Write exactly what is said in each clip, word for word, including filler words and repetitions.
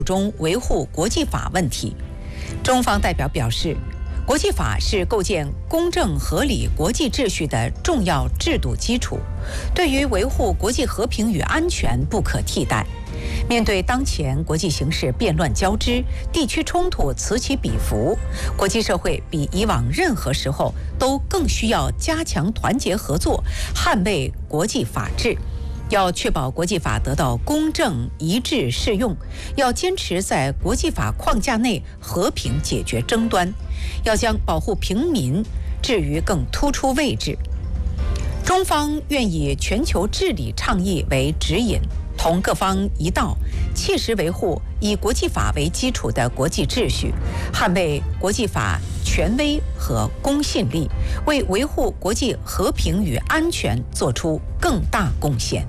中维护国际法问题。中方代表表示，国际法是构建公正合理国际秩序的重要制度基础，对于维护国际和平与安全不可替代。面对当前国际形势变乱交织，地区冲突此起彼伏，国际社会比以往任何时候都更需要加强团结合作，捍卫国际法治。要确保国际法得到公正一致适用，要坚持在国际法框架内和平解决争端，要将保护平民置于更突出位置。中方愿以全球治理倡议为指引，同各方一道，切实维护以国际法为基础的国际秩序，捍卫国际法权威和公信力，为维护国际和平与安全做出更大贡献。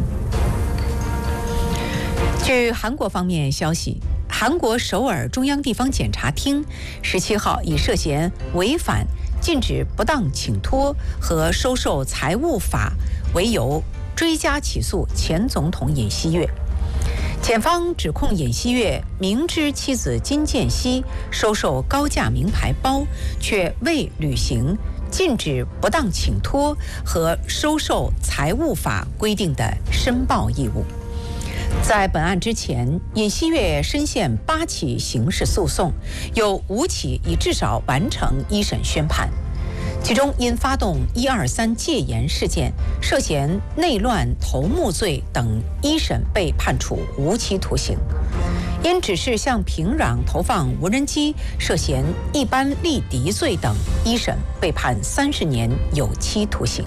据韩国方面消息，韩国首尔中央地方检察厅十七号以涉嫌违反禁止不当请托和收受财物法为由，追加起诉前总统尹锡悦。检方指控尹锡悦明知妻子金建熙收受高价名牌包，却未履行禁止不当请托和收受财物法规定的申报义务。在本案之前，尹锡悦深陷八起刑事诉讼，有五起已至少完成一审宣判。其中因发动一二三戒严事件，涉嫌内乱头目罪等一审被判处无期徒刑；因指示向平壤投放无人机，涉嫌一般力敌罪等一审被判三十年有期徒刑。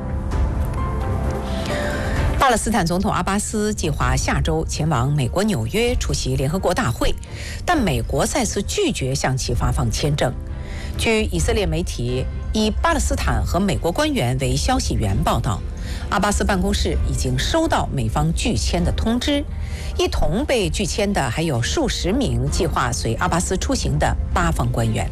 巴勒斯坦总统阿巴斯计划下周前往美国纽约出席联合国大会，但美国再次拒绝向其发放签证。据以色列媒体以巴勒斯坦和美国官员为消息源报道，阿巴斯办公室已经收到美方拒签的通知，一同被拒签的还有数十名计划随阿巴斯出行的巴方官员。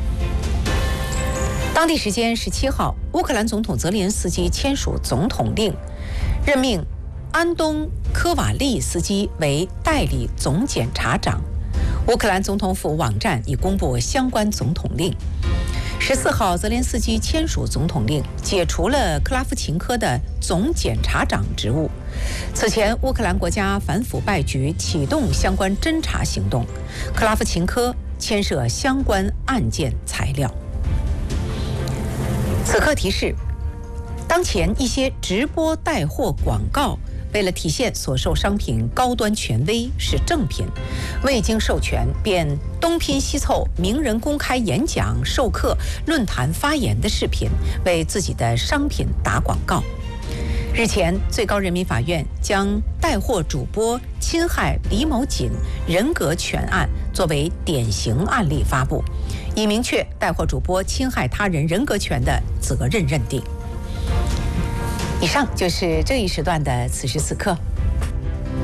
当地时间十七号，乌克兰总统泽连斯基签署总统令，任命安东科瓦利斯基为代理总检察长。乌克兰总统府网站已公布相关总统令。十四号，泽连斯基签署总统令，解除了克拉夫琴科的总检察长职务。此前，乌克兰国家反腐败局启动相关侦查行动，克拉夫琴科牵涉相关案件材料。此刻提示：当前一些直播带货广告，为了体现所售商品高端权威是正品，未经授权便东拼西凑名人公开演讲、授课、论坛发言的视频，为自己的商品打广告。日前，最高人民法院将带货主播侵害李某锦人格权案作为典型案例发布，以明确带货主播侵害他人人格权的责任认定。以上就是这一时段的此时此刻。